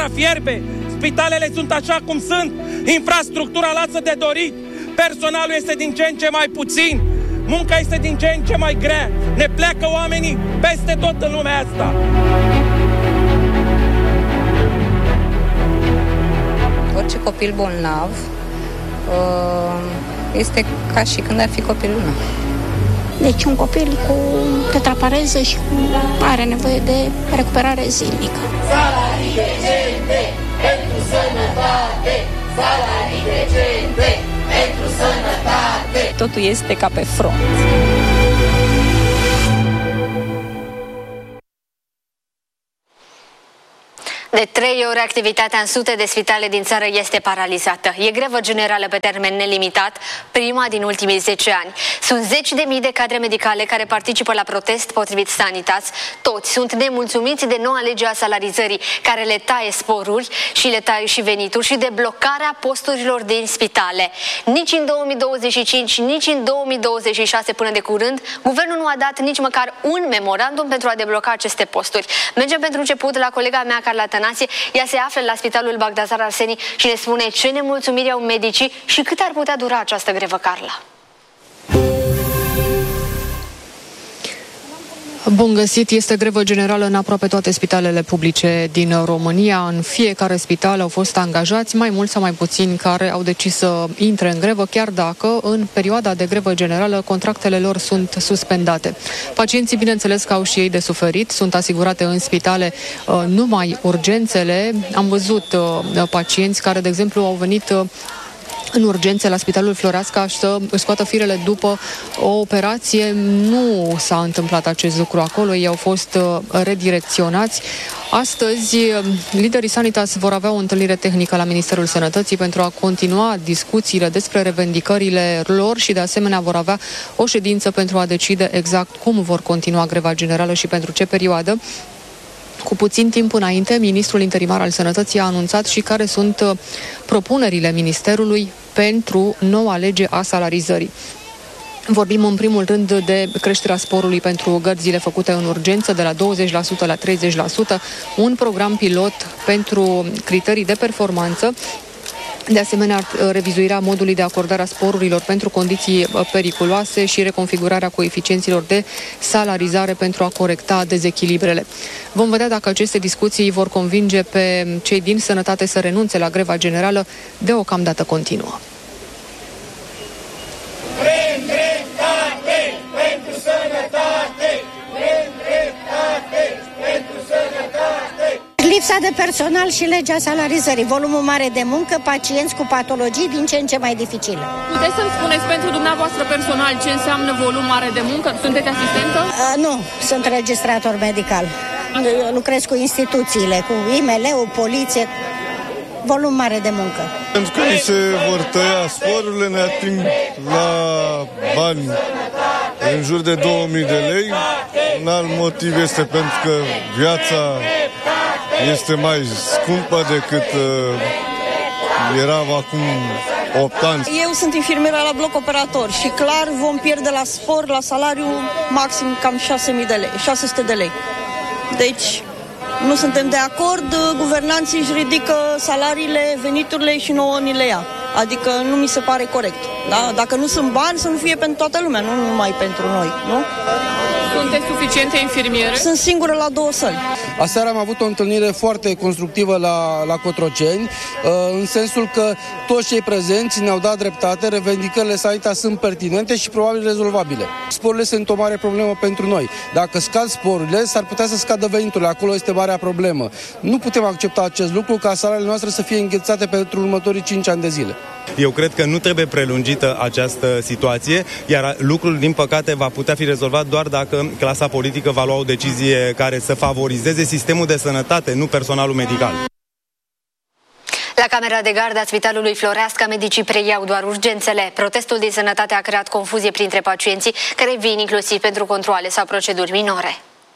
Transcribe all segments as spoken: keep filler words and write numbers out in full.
Situația fierbe, spitalele sunt așa cum sunt, infrastructura lasă de dorit, personalul este din ce în ce mai puțin, munca este din ce în ce mai grea, ne pleacă oamenii peste tot în lumea asta. Orice copil bolnav este ca și când ar fi copilul meu. Deci un copil cu tetrapareză și are nevoie de recuperare zilnică. Salarii decente pentru sănătate, salarii decente pentru sănătate. Totul este ca pe front. De trei ori activitatea în sute de spitale din țară este paralizată. E grevă generală pe termen nelimitat, prima din ultimii zece ani. Sunt zeci de mii de cadre medicale care participă la protest potrivit Sanitas. Toți sunt nemulțumiți de noua lege a salarizării, care le taie sporuri și le taie și venituri și de blocarea posturilor din spitale. Nici în două mii douăzeci și cinci, nici în două mii douăzeci și șase până de curând, guvernul nu a dat nici măcar un memorandum pentru a debloca aceste posturi. Mergem pentru început la colega mea, Carla Tănasie. Ea se află la Spitalul Bagdasar Arseni și ne spune ce nemulțumiri au medicii și cât ar putea dura această grevă, Carla. Bun găsit, este grevă generală în aproape toate spitalele publice din România. În fiecare spital au fost angajați mai mulți sau mai puțini care au decis să intre în grevă, chiar dacă în perioada de grevă generală contractele lor sunt suspendate. Pacienții, bineînțeles că au și ei de suferit, sunt asigurate în spitale uh, numai urgențele. Am văzut uh, pacienți care, de exemplu, au venit uh, în urgențe la Spitalul Floreasca să scoată firele după o operație. Nu s-a întâmplat acest lucru acolo, ei au fost redirecționați. Astăzi, liderii Sanitas vor avea o întâlnire tehnică la Ministerul Sănătății pentru a continua discuțiile despre revendicările lor și, de asemenea, vor avea o ședință pentru a decide exact cum vor continua greva generală și pentru ce perioadă. Cu puțin timp înainte, ministrul interimar al Sănătății a anunțat și care sunt propunerile Ministerului pentru noua lege a salarizării. Vorbim în primul rând de creșterea sporului pentru gărzile făcute în urgență de la douăzeci la sută la treizeci la sută, un program pilot pentru criterii de performanță. De asemenea, revizuirea modului de acordare a sporurilor pentru condiții periculoase și reconfigurarea coeficienților de salarizare pentru a corecta dezechilibrele. Vom vedea dacă aceste discuții vor convinge pe cei din sănătate să renunțe la greva generală, deocamdată continuă. Vrem dreptate pentru sănătate! Vrem dreptate pentru sănătate! Lipsa de personal și legea salarizării, volumul mare de muncă, pacienți cu patologii din ce în ce mai dificile. Puteți să-mi spuneți pentru dumneavoastră personal ce înseamnă volum mare de muncă? Sunteți asistentă? Uh, nu, sunt registrator medical. Eu lucrez cu instituțiile, cu I M L-ul, poliție, volum mare de muncă. Pentru că ni se vor tăia sporurile, ne ating la bani în jur de două mii de lei. Un alt motiv este pentru că viața este mai scumpă decât uh, era acum opt ani. Eu sunt infirmieră la bloc operator și clar vom pierde la spor, la salariu, maxim cam șase mii de lei, șase sute de lei. Deci nu suntem de acord, guvernanții își ridică salariile, veniturile și nouă ni le ia. Adică nu mi se pare corect. Da? Dacă nu sunt bani, să nu fie pentru toată lumea, nu numai pentru noi, nu? Sunteți suficiente infirmiere? Sunt singură la două săli. Aseară am avut o întâlnire foarte constructivă la, la Cotroceni, în sensul că toți cei prezenți ne-au dat dreptate, revendicările Sanitas sunt pertinente și probabil rezolvabile. Sporurile sunt o mare problemă pentru noi. Dacă scad sporurile, s-ar putea să scadă veniturile, acolo este marea problemă. Nu putem accepta acest lucru ca salariile noastre să fie înghețate pentru următorii cinci ani de zile. Eu cred că nu trebuie prelungită această situație, iar lucrul, din păcate, va putea fi rezolvat doar dacă clasa politică va lua o decizie care să favorizeze sistemul de sănătate, nu personalul medical. La camera de gardă a Spitalului Floreasca, medicii preiau doar urgențele. Protestul din sănătate a creat confuzie printre pacienții care vin inclusiv pentru controale sau proceduri minore.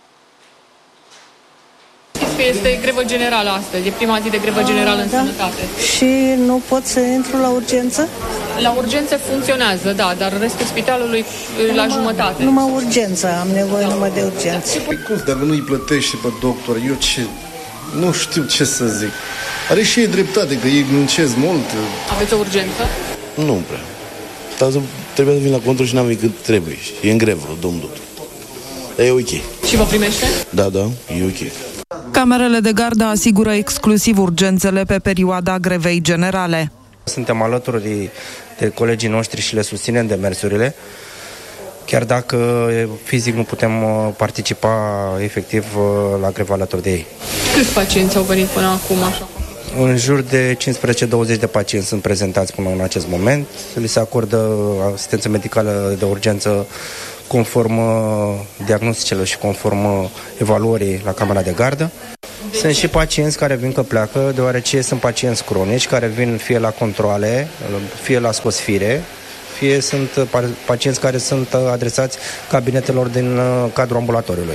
Că este grevă generală astăzi, e prima zi de grevă generală în da. sănătate. Și nu pot să intru la urgență? La urgențe funcționează, da, dar restul spitalului la numai, jumătate. Numai urgență, am nevoie numai de urgență. Păi cum, dacă nu îi plătești pe doctor, eu ce... nu știu ce să zic. Are și ei dreptate, că ei muncesc mult. Aveți o urgență? Nu prea. Dar trebuie să vin la control și n-am venit cât trebuie. E în grevă, domnul doctor. Dar e ok. Și vă primește? Da, da, e ok. Camerele de gardă asigură exclusiv urgențele pe perioada grevei generale. Suntem alături de, de colegii noștri și le susținem demersurile, chiar dacă fizic nu putem participa efectiv la grevă alături de ei. Câți pacienți au venit până acum așa? În jur de cincisprezece douăzeci de pacienți sunt prezentați până în acest moment. Li se acordă asistență medicală de urgență conform diagnosticelor și conform evaluării la camera de gardă. Sunt și pacienți care vin că pleacă, deoarece sunt pacienți cronici care vin fie la controale, fie la scosfire, fie sunt pacienți care sunt adresați cabinetelor din cadrul ambulatoriului.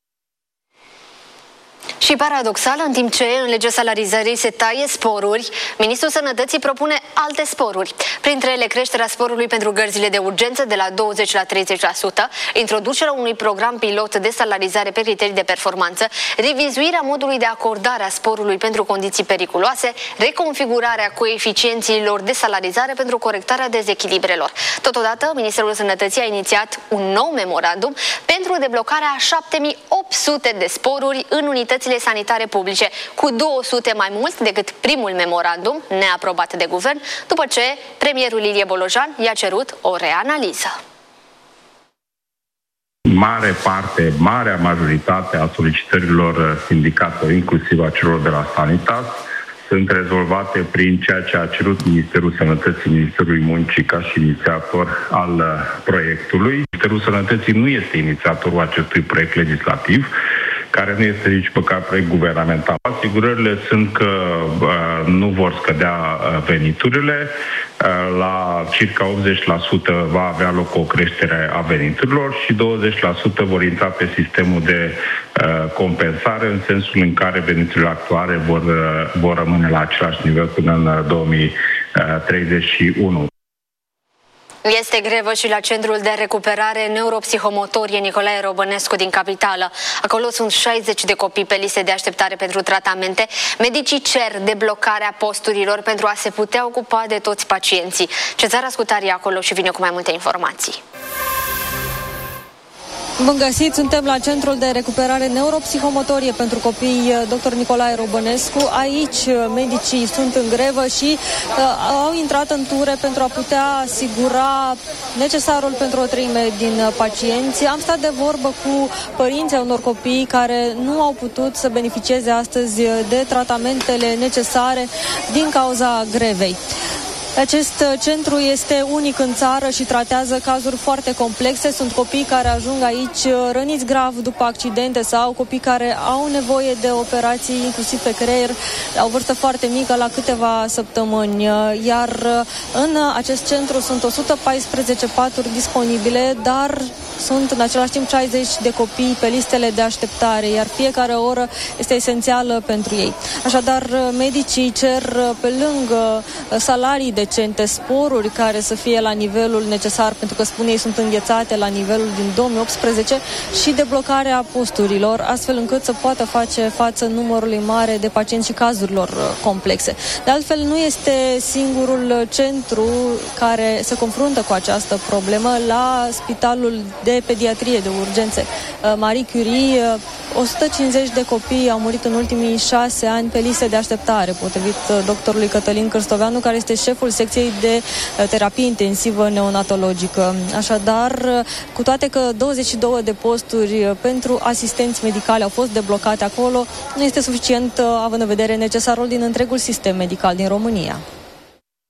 Și paradoxal, în timp ce în legea salarizării se taie sporuri, Ministrul Sănătății propune alte sporuri. Printre ele creșterea sporului pentru gărzile de urgență de la douăzeci la treizeci la sută, introducerea unui program pilot de salarizare pe criterii de performanță, revizuirea modului de acordare a sporului pentru condiții periculoase, reconfigurarea coeficienților de salarizare pentru corectarea dezechilibrelor. Totodată, Ministerul Sănătății a inițiat un nou memorandum pentru deblocarea a șapte mii opt sute de sporuri în unitățile sanitare publice, cu două sute mai mult decât primul memorandum neaprobat de guvern, după ce premierul Ilie Bolojan i-a cerut o reanaliză. Mare parte, marea majoritate a solicitărilor sindicatelor, inclusiv a celor de la Sanitas, sunt rezolvate prin ceea ce a cerut Ministerul Sănătății, Ministerului Muncii ca și inițiator al proiectului. Ministerul Sănătății nu este inițiatorul acestui proiect legislativ, care nu este nici măcar proiect guvernamental. Asigurările sunt că uh, nu vor scădea uh, veniturile. Uh, la circa optzeci la sută va avea loc o creștere a veniturilor și douăzeci la sută vor intra pe sistemul de uh, compensare, în sensul în care veniturile actuale vor, uh, vor rămâne la același nivel până în două mii treizeci și unu. Este grevă și la Centrul de Recuperare Neuropsihomotorie Nicolae Robănescu din capitală. Acolo sunt șaizeci de copii pe liste de așteptare pentru tratamente. Medicii cer deblocarea posturilor pentru a se putea ocupa de toți pacienții. Cezara Scutari acolo și vine cu mai multe informații. Bun găsit, suntem la Centrul de Recuperare Neuropsihomotorie pentru copii doctor Nicolae Robănescu. Aici medicii sunt în grevă și uh, au intrat în ture pentru a putea asigura necesarul pentru o treime din pacienți. Am stat de vorbă cu părinții unor copii care nu au putut să beneficieze astăzi de tratamentele necesare din cauza grevei. Acest centru este unic în țară și tratează cazuri foarte complexe. Sunt copii care ajung aici răniți grav după accidente sau copii care au nevoie de operații, inclusiv pe creier, la o vârstă foarte mică, la câteva săptămâni. Iar în acest centru sunt o sută paisprezece paturi disponibile, dar sunt în același timp șaizeci de copii pe listele de așteptare, iar fiecare oră este esențială pentru ei. Așadar, medicii cer pe lângă salarii decente, sporuri care să fie la nivelul necesar, pentru că, spun ei, sunt înghețate la nivelul din două mii optsprezece, și deblocarea posturilor, astfel încât să poată face față numărului mare de pacienți și cazurilor complexe. De altfel, nu este singurul centru care se confruntă cu această problemă. La Spitalul de Pediatrie de Urgențe Marie Curie, o sută cincizeci de copii au murit în ultimii șase ani pe liste de așteptare, potrivit doctorului Cătălin Cârstoveanu, care este șeful secției de terapie intensivă neonatologică. Așadar, cu toate că douăzeci și două de posturi pentru asistenți medicali au fost deblocate acolo, nu este suficient având în vedere necesarul din întregul sistem medical din România.